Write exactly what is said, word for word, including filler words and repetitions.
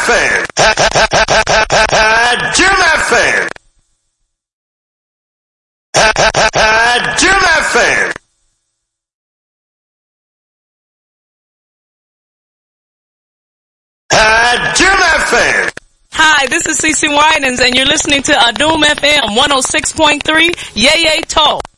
M. Jim F M. Jim F M. Jim F M. Hi, this is CeCe Winans, and you're listening to Adum F M one oh six point three. Yay, yay, talk.